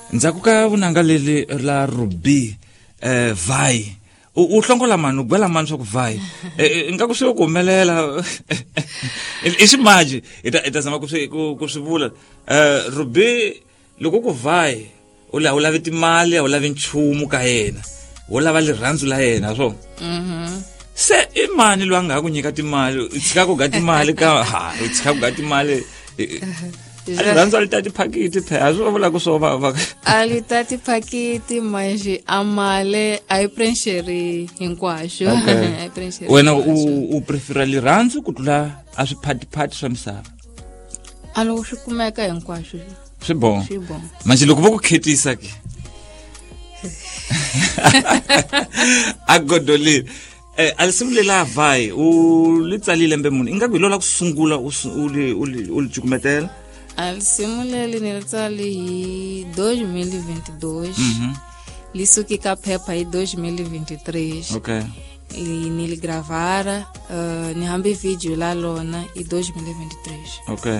Ndzhaku ka vunanga leli la Ruby vai u hlongola mani u bela mani swa ku vai ingaku swi ku humelela i ximaji i ta zama ku swi vula Ruby loko ku vai u lavi timali u lavi nchumu ka yena u lava lirhandzu la yena so se i mani lo anga ku nyika timali tshika ku ga timali ka u tshika ku ga timali Alirhandzu alitati phakiti phela swo vula ku swo va alitati phakiti manje amale ai pressure hinkwasho ai pressure wena u prefera lirhandzu ku tlula a swi phati swa misava alo swi kumeka hinkwasho swi bon manje loko vo ku khetisa ke agodoli alisimulela vai u litsalile mbe munhu ingaku hilola ku sungula u li cukumetela alisimulele nilitsali hi 2022 lisuki ka phepha hi 2023 okay niligravara ni hambi video la lona hi 2023 okay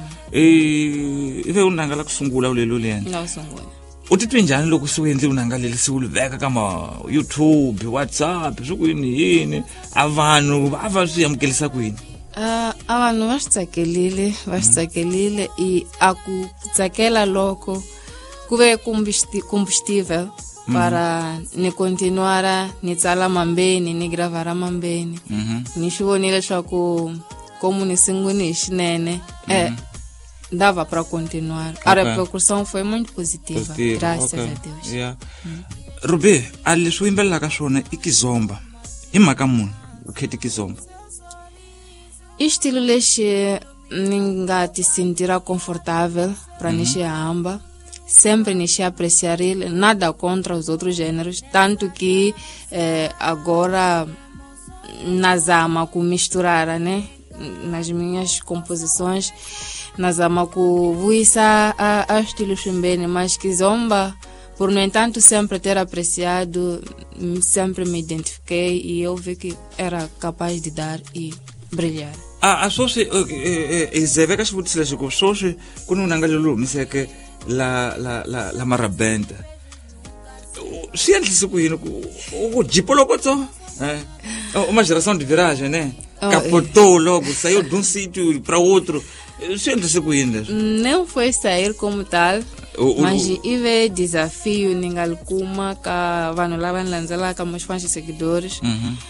ive unanga la kusungula ulelo lena la kusungula utitwe njani loko siwendle unanga leli siwuliveka kama YouTube WhatsApp swikuyini yini avanhu ava swi amukelisa kuyini avanhu va swi tsakelile i aku tsakela loko ku ve combustível para ni continuara ni tsala mambeni ni gravara mambeni ni swi vonile leswaku como ni sungune hi xinene dava para continuar a repercussão foi muito positiva graças a Deus Ruby ali swi yimbelaka ka swona i kizomba i mhaka munhu u kheti kizomba estilo lexi ni nga ti sentira confortável para ni xi hamba sempre ni xi apreciarile nada contra os outros gêneros tanto que agora nazama ku misturar né nas minhas composições nazama ku vuyisa a estilo ximbeni mas kizomba por no entanto sempre ter apreciado sempre me identifiquei e eu vi que era capaz de dar e brilhar a soci izeveka xivutiso lexi ku swoswi ku ni unanga lolu humiseke la marabenta swi endlise ku yini ku jipolokotso uma geração de viragem né capotou logo saiu de um sítio para outro swi endlise ku yini leswi não foi sair como tal mas ive desafio ningalikuma ka vanhu lava ni landzelaka meus fãs e seguidores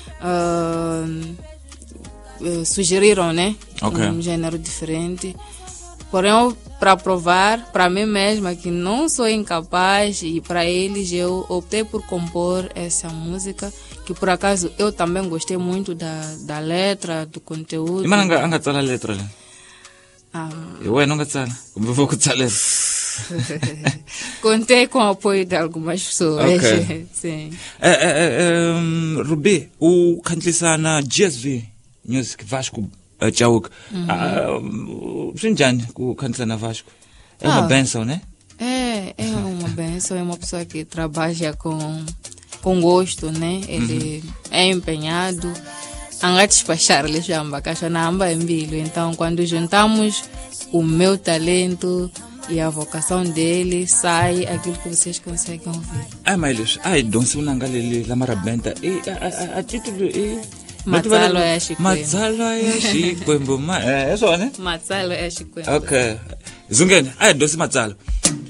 sugeriram, né? Um gênero diferente. Porém, para provar para mim mesma que não sou incapaz e para eles eu optei por compor essa música que por acaso eu também gostei muito da letra, do conteúdo. E mas anga tsala letra le? Eu não tsala. Como vou tsala? Contei com o apoio de algumas pessoas. Sim. Ruby, o cantlisa GSV Music Vasco Chauca. Sinjani ku cantlisa na Vasco. É uma benção, né? É uma benção, é uma pessoa que trabalha com gosto, né? Ele é empenhado. Anga despachar ele chamba caixa na amba embilho. Então, quando juntamos o meu talento e a vocação dele, sai aquilo que vocês conseguem ouvir. Mas dança unanga leli la marabenta e a título e Matsalo é Chico. Matsalo é Chico, é só, né? Matsalo é Chico. Okay. Zungene, dança Matsalo.